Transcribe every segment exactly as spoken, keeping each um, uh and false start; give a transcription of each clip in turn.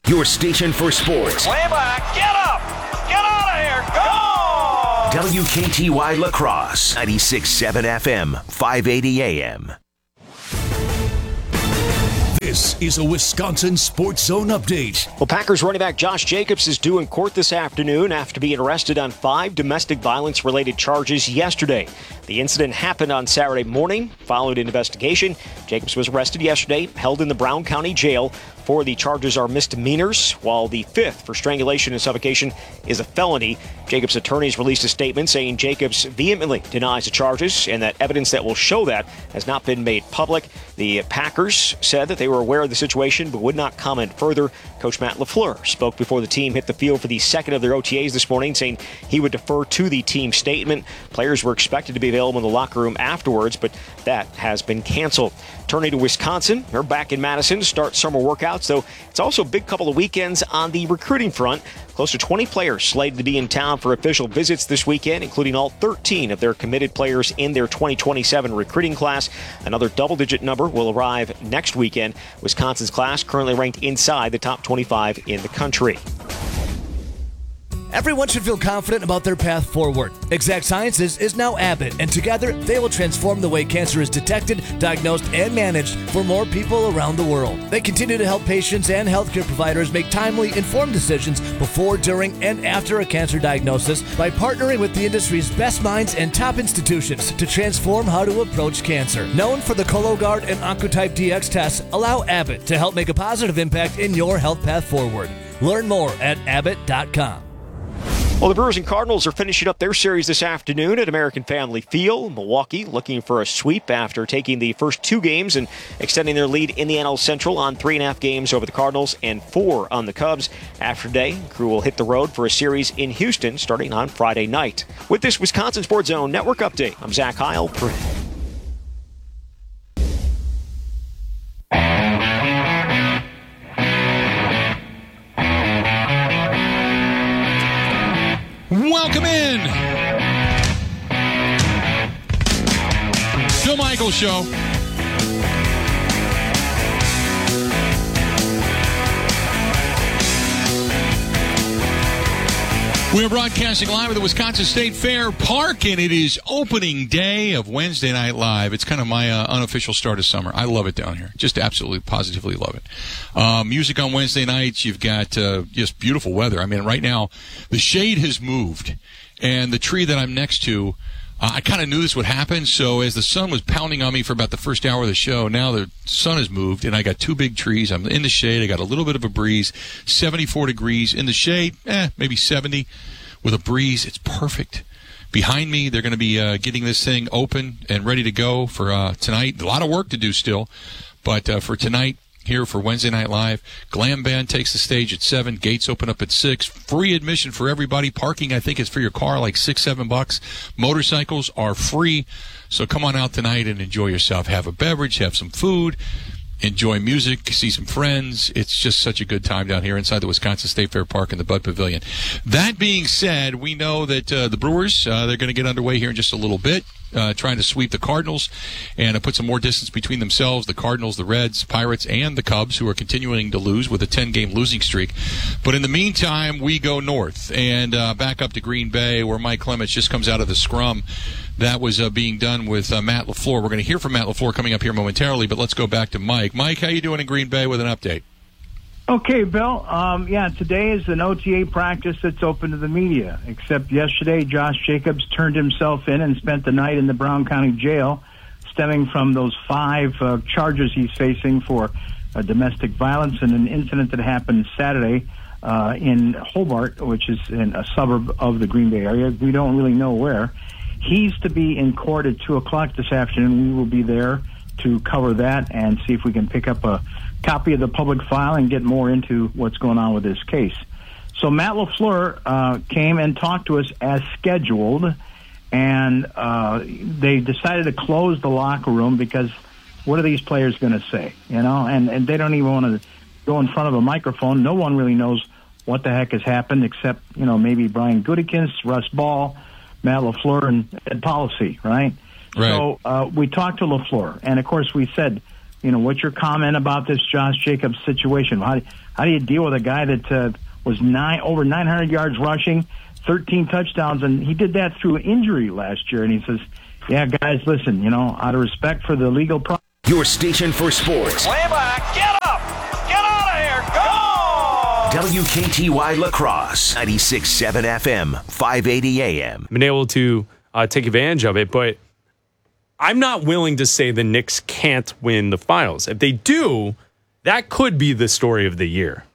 Your station for sports. Way back. Get up. Get out of here. Go! W K T Y La Crosse, ninety-six point seven F M, five eighty A M. This is a Wisconsin Sports Zone update. Well, Packers running back Josh Jacobs is due in court this afternoon after being arrested on five domestic violence-related charges yesterday. The incident happened on Saturday morning. Following an investigation, Jacobs was arrested yesterday, held in the Brown County Jail. Four of the charges are misdemeanors, while the fifth, for strangulation and suffocation, is a felony. Jacobs' attorneys released a statement saying Jacobs vehemently denies the charges and that evidence that will show that has not been made public. The Packers said that they were aware of the situation but would not comment further. Coach Matt LaFleur spoke before the team hit the field for the second of their O T As this morning, saying he would defer to the team statement. Players were expected to be available in the locker room afterwards, but that has been canceled. Turning to Wisconsin, they're back in Madison to start summer workouts, though it's also a big couple of weekends on the recruiting front. Close to twenty players slated to be in town for official visits this weekend, including all thirteen of their committed players in their twenty twenty-seven recruiting class. Another double-digit number will arrive next weekend. Wisconsin's class currently ranked inside the top twenty-five in the country. Everyone should feel confident about their path forward. Exact Sciences is now Abbott, and together they will transform the way cancer is detected, diagnosed, and managed for more people around the world. They continue to help patients and healthcare providers make timely, informed decisions before, during, and after a cancer diagnosis by partnering with the industry's best minds and top institutions to transform how to approach cancer. Known for the Cologuard and Oncotype D X tests, allow Abbott to help make a positive impact in your health path forward. Learn more at abbott dot com. Well, the Brewers and Cardinals are finishing up their series this afternoon at American Family Field. Milwaukee looking for a sweep after taking the first two games and extending their lead in the N L Central on three and a half games over the Cardinals and four on the Cubs. After today, crew will hit the road for a series in Houston starting on Friday night. With this Wisconsin Sports Zone Network update, I'm Zach Heil. Welcome in. Phil Michaels Show. We are broadcasting live at the Wisconsin State Fair Park, and it is opening day of Wednesday Night Live. It's kind of my uh, unofficial start of summer. I love it down here. Just absolutely, positively love it. Uh, music on Wednesday nights. You've got uh, just beautiful weather. I mean, right now, the shade has moved, and the tree that I'm next to, uh, I kind of knew this would happen, so as the sun was pounding on me for about the first hour of the show, now the sun has moved, and I got two big trees. I'm in the shade. I got a little bit of a breeze, seventy-four degrees. In the shade, eh, maybe seventy. With a breeze, it's perfect. Behind me, they're going to be uh, getting this thing open and ready to go for uh, tonight. A lot of work to do still, but uh, for tonight, here for Wednesday Night Live, Glam Band takes the stage at seven. Gates open up at six. Free admission for everybody. Parking, I think, is for your car, like six, seven bucks. Motorcycles are free. So come on out tonight and enjoy yourself. Have a beverage, have some food, enjoy music, see some friends. It's just such a good time down here inside the Wisconsin State Fair Park in the Bud Pavilion. That being said, we know that uh, the Brewers, uh, they're going to get underway here in just a little bit. Uh, trying to sweep the Cardinals and uh, put some more distance between themselves, the Cardinals, the Reds, Pirates, and the Cubs, who are continuing to lose with a ten-game losing streak. But in the meantime, we go north and uh, back up to Green Bay, where Mike Clements just comes out of the scrum that was uh, being done with uh, Matt LaFleur. We're going to hear from Matt LaFleur coming up here momentarily, but let's go back to Mike. Mike, how you doing in Green Bay with an update? Okay, Bill. Um, yeah, today is an O T A practice that's open to the media, except yesterday Josh Jacobs turned himself in and spent the night in the Brown County Jail, stemming from those five uh, charges he's facing for uh, domestic violence and an incident that happened Saturday uh, in Hobart, which is in a suburb of the Green Bay area. We don't really know where. He's to be in court at two o'clock this afternoon. We will be there to cover that and see if we can pick up a copy of the public file and get more into what's going on with this case. So Matt LaFleur uh, came and talked to us as scheduled, and uh, they decided to close the locker room because what are these players going to say? You know, and, and they don't even want to go in front of a microphone. No one really knows what the heck has happened except, you know, maybe Brian Gutekunst, Russ Ball, Matt LaFleur, and, and policy, right? Right. So uh, we talked to LaFleur, and of course we said, you know, what's your comment about this Josh Jacobs situation? How do, how do you deal with a guy that uh, was nine over nine hundred yards rushing, thirteen touchdowns, and he did that through injury last year? And he says, yeah, guys, listen, you know, out of respect for the legal process. Your station for sports. Way back. Get up. Get out of here. Go! W K T Y La Crosse, ninety-six point seven F M, five eighty A M. Been able to uh, take advantage of it, but I'm not willing to say the Knicks can't win the finals. If they do, that could be the story of the year.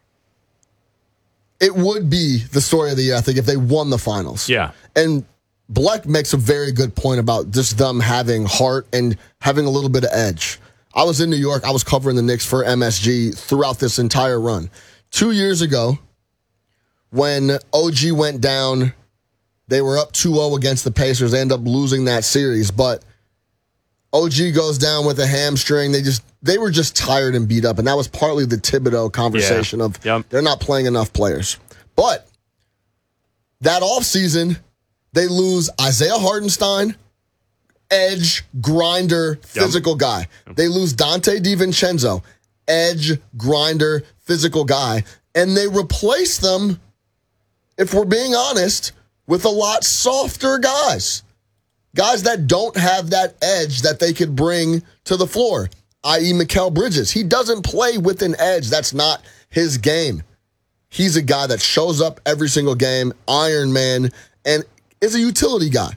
It would be the story of the year, I think, if they won the finals. Yeah. And Bleck makes a very good point about just them having heart and having a little bit of edge. I was in New York. I was covering the Knicks for M S G throughout this entire run. Two years ago, when O G went down, they were up two oh against the Pacers. They end up losing that series, but O G goes down with a hamstring. They just they were just tired and beat up, and that was partly the Thibodeau conversation yeah. of yep. they're not playing enough players. But that offseason, they lose Isaiah Hartenstein, edge, grinder, physical yep. guy. They lose Dante DiVincenzo, edge, grinder, physical guy. And they replace them, if we're being honest, with a lot softer guys. Guys that don't have that edge that they could bring to the floor, that is. Mikal Bridges. He doesn't play with an edge. That's not his game. He's a guy that shows up every single game, Iron Man, and is a utility guy.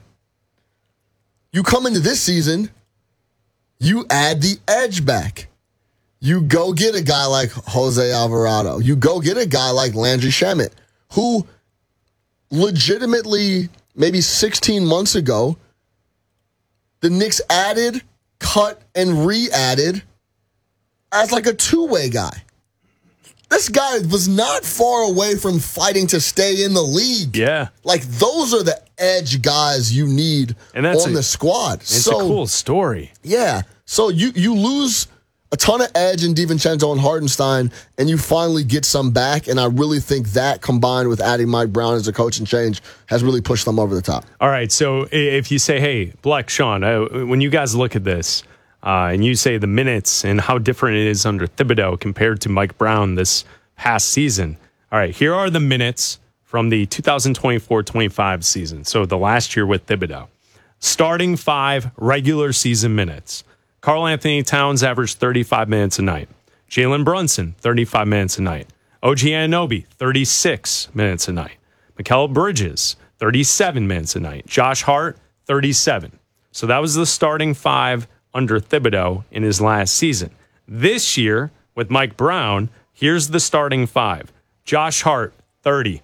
You come into this season, you add the edge back. You go get a guy like Jose Alvarado. You go get a guy like Landry Shamet, who legitimately, maybe sixteen months ago, the Knicks added, cut, and re-added as like a two-way guy. This guy was not far away from fighting to stay in the league. Yeah. Like, those are the edge guys you need and that's on a, the squad. It's so, a cool story. Yeah. So you, you lose a ton of edge in DiVincenzo and Hartenstein, and you finally get some back, and I really think that, combined with adding Mike Brown as a coaching change, has really pushed them over the top. All right, so if you say, hey, Bleck, Sean, uh, when you guys look at this, uh, and you say the minutes and how different it is under Thibodeau compared to Mike Brown this past season, all right, here are the minutes from the two thousand twenty-four twenty-five season, so the last year with Thibodeau. Starting five regular season minutes. Karl Anthony Towns averaged thirty-five minutes a night. Jalen Brunson, thirty-five minutes a night. O G Anunoby, thirty-six minutes a night. Mikal Bridges, thirty-seven minutes a night. Josh Hart, thirty-seven. So that was the starting five under Thibodeau in his last season. This year, with Mike Brown, here's the starting five. Josh Hart, thirty.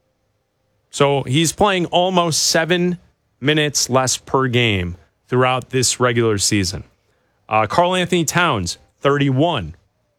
So he's playing almost seven minutes less per game throughout this regular season. Uh, Karl Anthony Towns, thirty-one.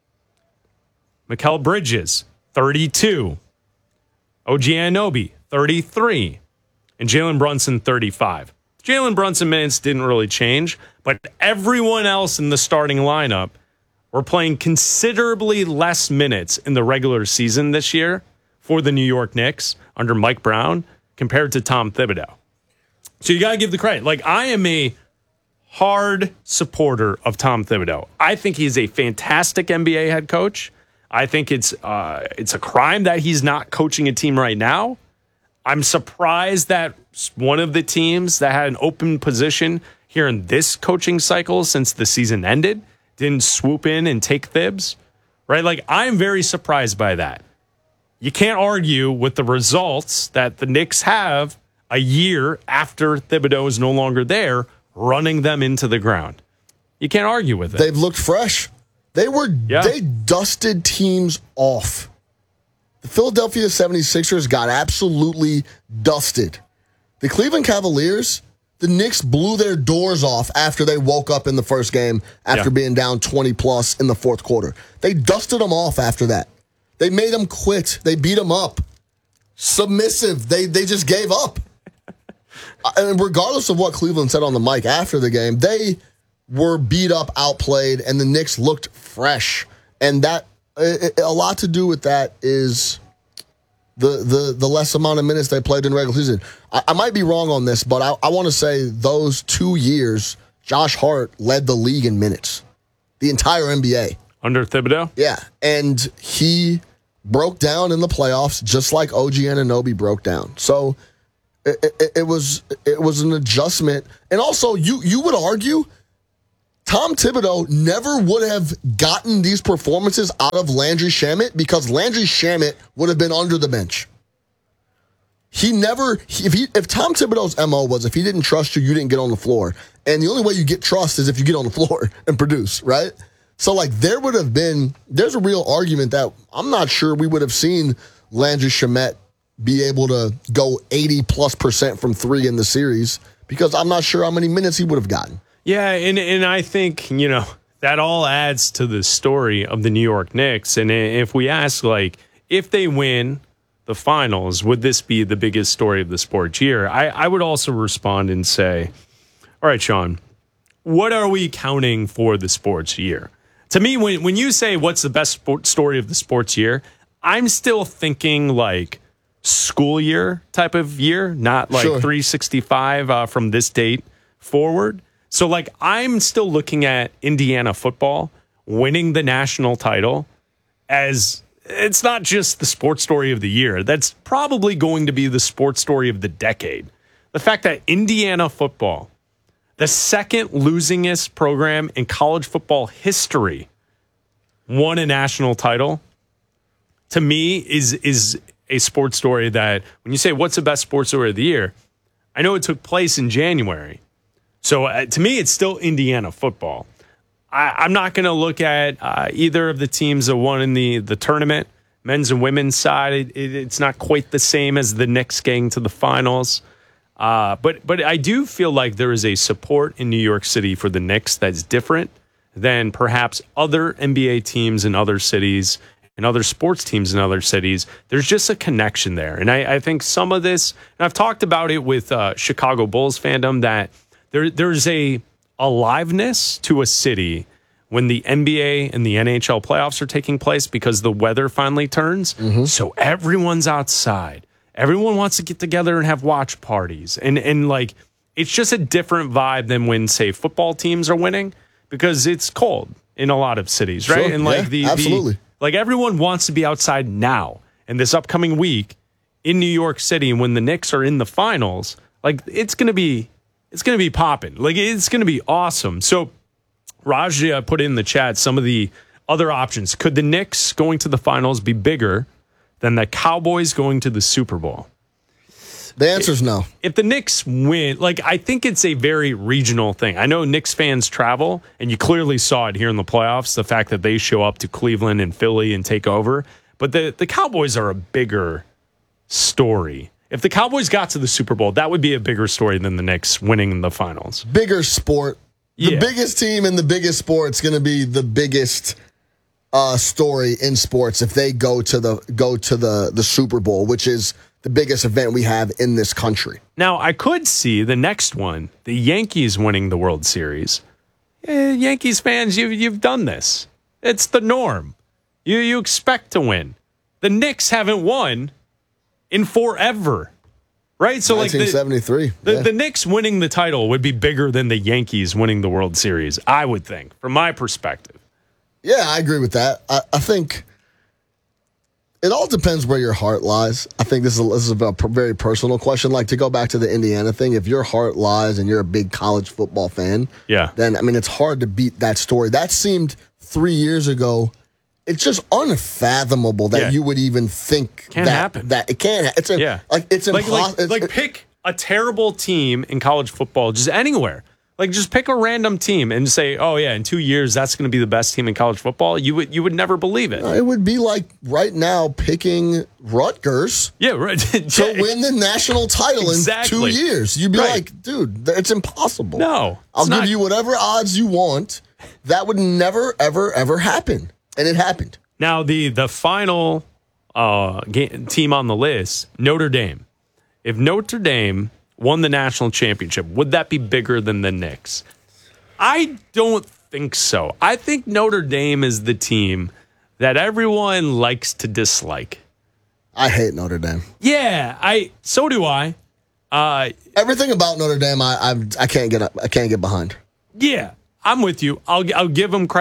Mikal Bridges, thirty-two. O G Anunoby, thirty-three. And Jalen Brunson, thirty-five. Jalen Brunson minutes didn't really change, but everyone else in the starting lineup were playing considerably less minutes in the regular season this year for the New York Knicks under Mike Brown compared to Tom Thibodeau. So you got to give the credit. Like, I am a hard supporter of Tom Thibodeau. I think he's a fantastic N B A head coach. I think it's uh, it's a crime that he's not coaching a team right now. I'm surprised that one of the teams that had an open position here in this coaching cycle since the season ended didn't swoop in and take Thibs, right? Like, I'm very surprised by that. You can't argue with the results that the Knicks have a year after Thibodeau is no longer there, running them into the ground. You can't argue with it. They've looked fresh. They were yeah. they dusted teams off. The Philadelphia seventy-sixers got absolutely dusted. The Cleveland Cavaliers, the Knicks blew their doors off after they woke up in the first game after yeah. being down twenty plus in the fourth quarter. They dusted them off after that. They made them quit. They beat them up. Submissive. They they just gave up. And regardless of what Cleveland said on the mic after the game, they were beat up, outplayed, and the Knicks looked fresh. And that a lot to do with that is the the the less amount of minutes they played in regular season. I, I might be wrong on this, but I, I want to say those two years, Josh Hart led the league in minutes. the entire N B A. Under Thibodeau? Yeah, and he broke down in the playoffs just like O G Anunoby broke down. So it, it, it was it was an adjustment. And also, you you would argue Tom Thibodeau never would have gotten these performances out of Landry Shamet because Landry Shamet would have been under the bench. He never, if he, if Tom Thibodeau's M O was if he didn't trust you, you didn't get on the floor. And the only way you get trust is if you get on the floor and produce, right? So, like, there would have been, there's a real argument that I'm not sure we would have seen Landry Shamet be able to go eighty plus percent from three in the series because I'm not sure how many minutes he would have gotten. Yeah, and, and I think, you know, that all adds to the story of the New York Knicks. And if we ask, like, if they win the finals, would this be the biggest story of the sports year? I, I would also respond and say, all right, Sean, what are we counting for the sports year? To me, when, when you say what's the best sport story of the sports year, I'm still thinking like school year type of year, not like Sure. three sixty-five uh, from this date forward. So like I'm still looking at Indiana football winning the national title as it's not just the sports story of the year. That's probably going to be the sports story of the decade. The fact that Indiana football, the second losingest program in college football history, won a national title, to me is is a sports story that when you say what's the best sports story of the year, I know it took place in January. So uh, to me, it's still Indiana football. I, I'm not going to look at uh, either of the teams that won in the, the tournament, men's and women's side. It, it, it's not quite the same as the Knicks getting to the finals. Uh, but but I do feel like there is a support in New York City for the Knicks that's different than perhaps other N B A teams in other cities and other sports teams in other cities. There's just a connection there. And I, I think some of this, and I've talked about it with uh, Chicago Bulls fandom, that there there's a aliveness to a city when the N B A and the N H L playoffs are taking place because the weather finally turns. Mm-hmm. So everyone's outside. Everyone wants to get together and have watch parties. And, and like, it's just a different vibe than when, say, football teams are winning because it's cold in a lot of cities, right? Sure, and like yeah, the, absolutely. the like everyone wants to be outside now. And this upcoming week in New York City, when the Knicks are in the finals, like it's gonna be it's gonna be popping. Like it's gonna be awesome. So Raja put in the chat some of the other options. Could the Knicks going to the finals be bigger than the Cowboys going to the Super Bowl? The answer is no. If the Knicks win, like I think it's a very regional thing. I know Knicks fans travel, and you clearly saw it here in the playoffs, the fact that they show up to Cleveland and Philly and take over. But the, the Cowboys are a bigger story. If the Cowboys got to the Super Bowl, that would be a bigger story than the Knicks winning the finals. Bigger sport. The Yeah. biggest team in the biggest sport's going to be the biggest uh, story in sports if they go to the go to the, the Super Bowl, which is the biggest event we have in this country. Now, I could see the next one, the Yankees winning the World Series. Eh, Yankees fans, you, you've done this. It's the norm. You you expect to win. The Knicks haven't won in forever, right? So like nineteen seventy-three. The, yeah. the Knicks winning the title would be bigger than the Yankees winning the World Series, I would think, from my perspective. Yeah, I agree with that. I, I think it all depends where your heart lies. I think this is, this is a very personal question. Like, to go back to the Indiana thing, if your heart lies and you're a big college football fan, Yeah. then, I mean, it's hard to beat that story. That seemed three years ago. It's just unfathomable that Yeah. you would even think Can't that, happen. that it can't. It's a, Yeah. like it's Like, impossible. like, like pick a terrible team in college football, just anywhere. Like, just pick a random team and say, "Oh yeah, in two years that's going to be the best team in college football." You would you would never believe it. It would be like right now picking Rutgers Yeah, right. to win the national title Exactly. in two years. You'd be Right. like, dude, it's impossible. No, I'll it's give not. you whatever odds you want. That would never, ever, ever happen. And it happened. Now the the final uh, game, team on the list, Notre Dame. If Notre Dame won the national championship, would that be bigger than the Knicks? I don't think so. I think Notre Dame is the team that everyone likes to dislike. I hate Notre Dame. Yeah, I. So do I. Uh, Everything about Notre Dame, I, I, I can't get, I can't get behind. yeah, I'm with you. I'll I'll give them credit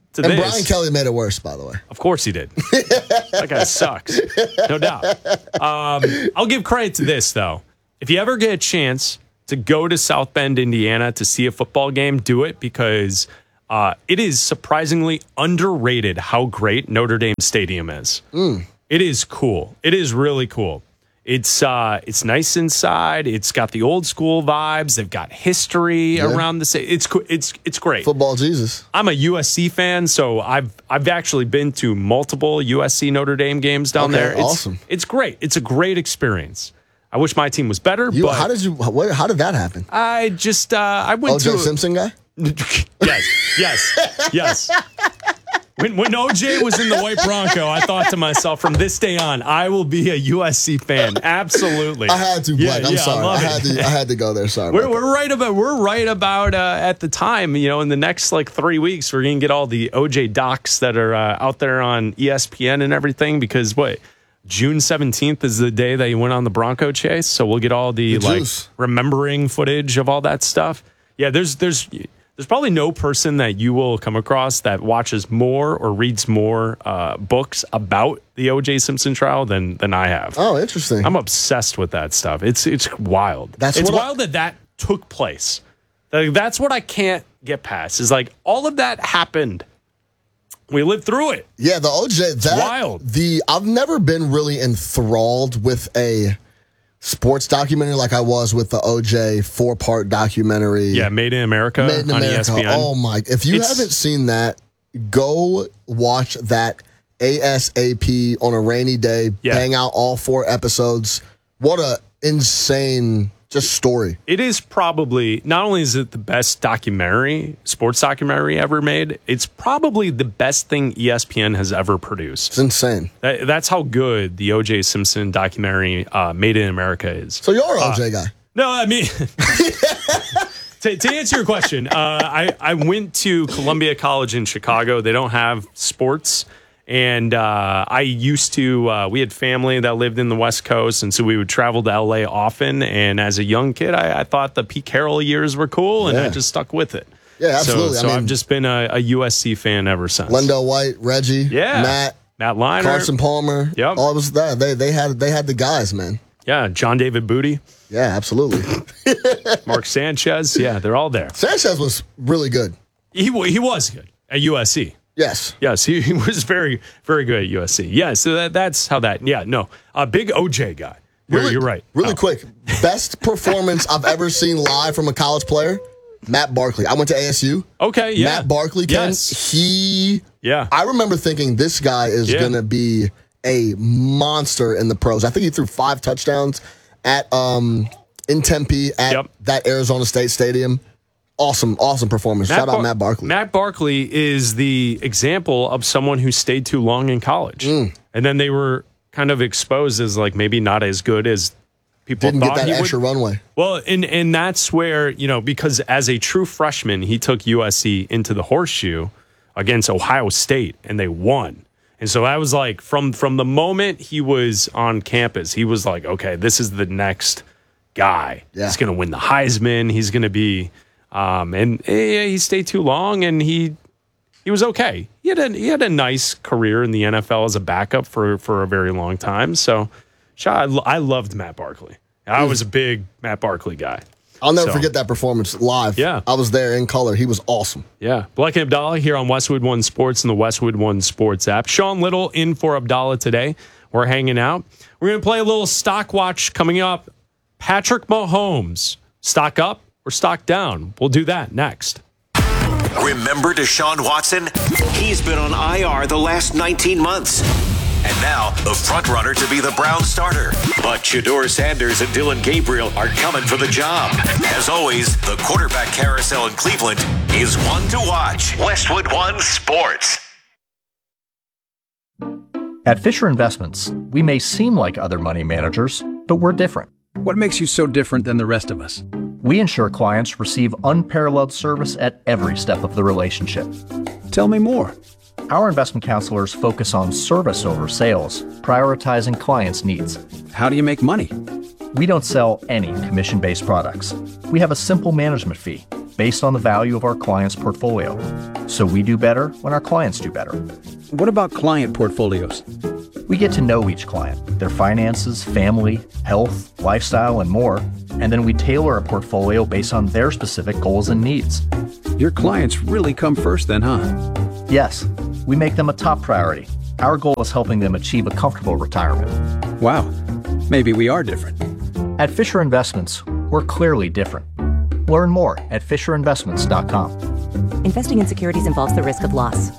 to and this. Brian Kelly made it worse, by the way. Of course he did. That guy sucks. No doubt. Um, I'll give credit to this, though. If you ever get a chance to go to South Bend, Indiana to see a football game, do it because uh, it is surprisingly underrated how great Notre Dame Stadium is. Mm. It is cool. It is really cool. It's uh, it's nice inside. It's got the old school vibes. They've got history Yeah. around the city. It's co- it's it's great. Football Jesus. I'm a U S C fan, so I've I've actually been to multiple U S C Notre Dame games down Okay, there. It's, awesome. It's great. It's a great experience. I wish my team was better, You, but how did you? What, how did that happen? I just uh, I went O J to Simpson guy. yes, yes, yes. When, when O J was in the white Bronco, I thought to myself, from this day on, I will be a U S C fan. Absolutely. I had to, Blake. Yeah, I'm yeah, sorry. I, I, love had it. to. I had to go there. Sorry. We're, about we're right about we're right about uh, at the time, you know, in the next like three weeks, we're gonna get all the O J docs that are uh, out there on E S P N and everything. Because what, June seventeenth is the day that you went on the Bronco chase, so we'll get all the, The like juice. remembering footage of all that stuff. Yeah, there's there's there's probably no person that you will come across that watches more or reads more uh, books about the O J Simpson trial than than I have. Oh, interesting. I'm obsessed with that stuff. It's it's wild. That's it's what I- wild that that took place. Like, that's what I can't get past. Is like all of that happened. We lived through it. Yeah, the O J. That, wild. The I've never been really enthralled with a sports documentary like I was with the O J four part documentary. Yeah, Made in America Made in on America. E S P N. Oh my! If you It's- haven't seen that, go watch that ASAP on a rainy day. Yeah. Bang out all four episodes. What a insane just story. It is probably, not only is it the best documentary, sports documentary ever made, it's probably the best thing E S P N has ever produced. It's insane. That, that's how good the O J Simpson documentary uh, Made in America is. So you're an Uh, O J guy. No, I mean, to, to answer your question, uh, I, I went to Columbia College in Chicago. They don't have sports. And uh, I used to, uh, we had family that lived in the West Coast. And so we would travel to L A often. And as a young kid, I, I thought the Pete Carroll years were cool. And Yeah. I just stuck with it. Yeah, absolutely. So, so I mean, I've just been a, a U S C fan ever since. Lendell White, Reggie, Yeah. Matt, Matt Leinart. Carson Palmer. Yep. All of us there. They they had they had the guys, man. Yeah, John David Booty, Yeah, absolutely. Mark Sanchez. Yeah, they're all there. Sanchez was really good. He, wa- he was good at U S C. Yes. Yes, he, he was very, very good at U S C. Yeah, so that, that's how that, yeah, no. A big O J guy. You're, Really, you're right. Really Oh. quick. Best performance I've ever seen live from a college player, Matt Barkley. I went to A S U. Okay, yeah. Matt Barkley, Ken, Yes. he, Yeah. I remember thinking this guy is Yeah. going to be a monster in the pros. I think he threw five touchdowns at um in Tempe at Yep. that Arizona State Stadium. Awesome, awesome performance. Shout out Bar- Matt Barkley. Matt Barkley is the example of someone who stayed too long in college. Mm. And then they were kind of exposed as like maybe not as good as people Didn't thought get that he extra would. runway. Well, and and that's where, you know, because as a true freshman, he took U S C into the horseshoe against Ohio State and they won. And so that was like from from the moment he was on campus, he was like, okay, this is the next guy. Yeah. He's going to win the Heisman. He's going to be um and eh, he stayed too long and he he was okay. He had a he had a nice career in the N F L as a backup for for a very long time. So I, lo- I loved Matt Barkley. I was a big Matt Barkley guy. I'll never So- forget that performance live. Yeah. I was there in color. He was awesome. Yeah. Black and Abdallah here on Westwood One Sports and the Westwood One Sports app. Sean Little in for Abdallah today. We're hanging out. We're going to play a little stock watch coming up. Patrick Mahomes, stock up or stock down? We'll do that next. Remember Deshaun Watson? He's been on I R the last nineteen months. And now, the front runner to be the Brown starter. But Shedeur Sanders and Dylan Gabriel are coming for the job. As always, the quarterback carousel in Cleveland is one to watch. Westwood One Sports. At Fisher Investments, we may seem like other money managers, but we're different. What makes you so different than the rest of us? We ensure clients receive unparalleled service at every step of the relationship. Tell me more. Our investment counselors focus on service over sales, prioritizing clients' needs. How do you make money? We don't sell any commission-based products. We have a simple management fee based on the value of our client's portfolio. so we do better when our clients do better. What about client portfolios? We get to know each client, their finances, family, health, lifestyle, and more, and then we tailor a portfolio based on their specific goals and needs. Your clients really come first then, huh? Yes, we make them a top priority. Our goal is helping them achieve a comfortable retirement. Wow, maybe we are different. At Fisher Investments, we're clearly different. Learn more at fisher investments dot com. Investing in securities involves the risk of loss.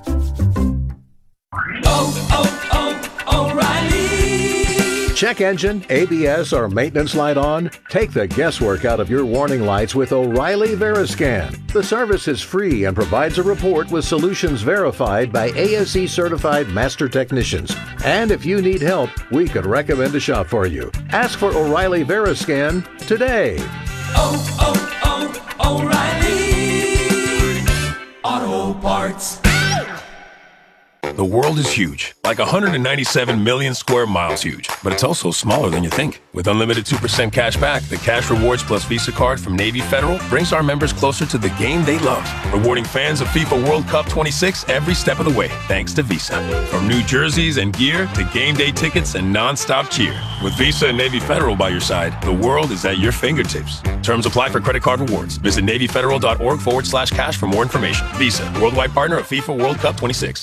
Oh, oh, oh, O'Reilly! Check engine, A B S, or maintenance light on? Take the guesswork out of your warning lights with O'Reilly Veriscan. The service is free and provides a report with solutions verified by A S E certified master technicians. And if you need help, we could recommend a shop for you. Ask for O'Reilly Veriscan today. Oh, oh, oh, O'Reilly Auto Parts. The world is huge, like one hundred ninety-seven million square miles huge, but it's also smaller than you think. With unlimited two percent cash back, the Cash Rewards Plus Visa card from Navy Federal brings our members closer to the game they love, rewarding fans of FIFA World Cup twenty-six every step of the way, thanks to Visa. From new jerseys and gear to game day tickets and non-stop cheer. With Visa and Navy Federal by your side, the world is at your fingertips. Terms apply for credit card rewards. Visit NavyFederal.org forward slash cash for more information. Visa, worldwide partner of FIFA World Cup twenty-six.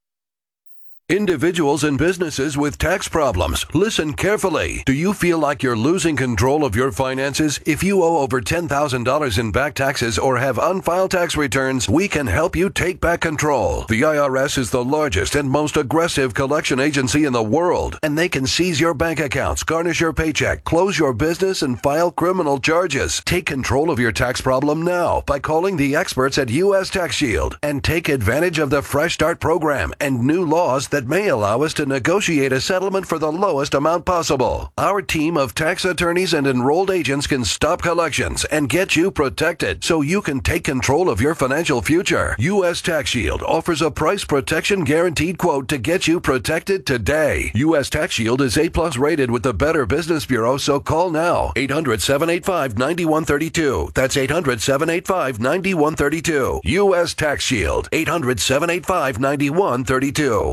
Individuals and businesses with tax problems, listen carefully. Do you feel like you're losing control of your finances? If you owe over ten thousand dollars in back taxes or have unfiled tax returns, we can help you take back control. The I R S is the largest and most aggressive collection agency in the world, and they can seize your bank accounts, garnish your paycheck, close your business, and file criminal charges. Take control of your tax problem now by calling the experts at U S Tax Shield and take advantage of the Fresh Start program and new laws that that may allow us to negotiate a settlement for the lowest amount possible. Our team of tax attorneys and enrolled agents can stop collections and get you protected so you can take control of your financial future. U S Tax Shield offers a price protection guaranteed quote to get you protected today. U S Tax Shield is A plus rated with the Better Business Bureau, so call now. eight hundred, seven eight five, nine one three two. That's eight hundred, seven eight five, nine one three two. U S Tax Shield. eight hundred, seven eight five, nine one three two.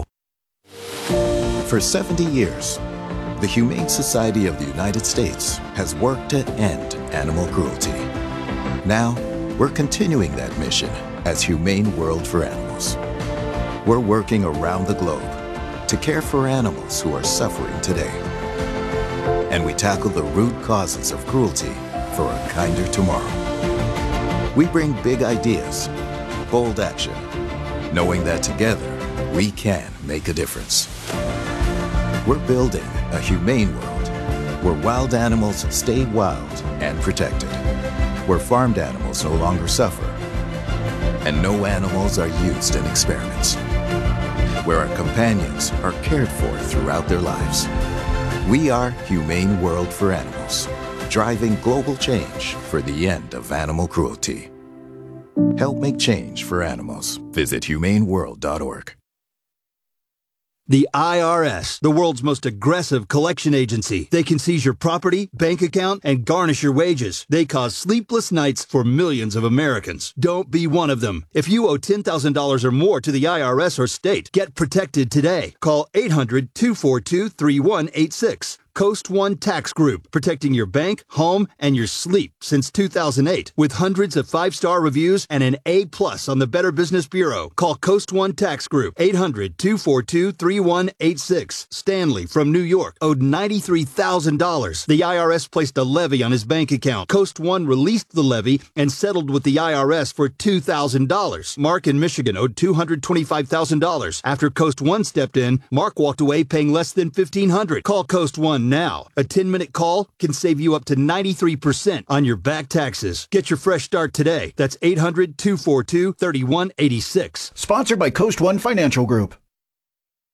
For seventy years, the Humane Society of the United States has worked to end animal cruelty. Now, we're continuing that mission as Humane World for Animals. We're working around the globe to care for animals who are suffering today. And we tackle the root causes of cruelty for a kinder tomorrow. We bring big ideas, bold action, knowing that together we can make a difference. We're building a humane world where wild animals stay wild and protected, where farmed animals no longer suffer, and no animals are used in experiments, where our companions are cared for throughout their lives. We are Humane World for Animals, driving global change for the end of animal cruelty. Help make change for animals. Visit humane world dot org. The I R S, the world's most aggressive collection agency. They can seize your property, bank account, and garnish your wages. They cause sleepless nights for millions of Americans. Don't be one of them. If you owe ten thousand dollars or more to the I R S or state, get protected today. Call eight hundred, two four two, three one eight six. Coast One Tax Group, protecting your bank, home, and your sleep since two thousand eight. With hundreds of five-star reviews and an A plus on the Better Business Bureau. Call Coast One Tax Group, eight hundred, two four two, three one eight six. Stanley from New York owed ninety-three thousand dollars. The I R S placed a levy on his bank account. Coast One released the levy and settled with the I R S for two thousand dollars. Mark in Michigan owed two hundred twenty-five thousand dollars. After Coast One stepped in, Mark walked away paying less than fifteen hundred dollars. Call Coast One now. A ten-minute call can save you up to ninety-three percent on your back taxes. Get your fresh start today. That's eight hundred, two four two, three one eight six. Sponsored by Coast One Financial Group.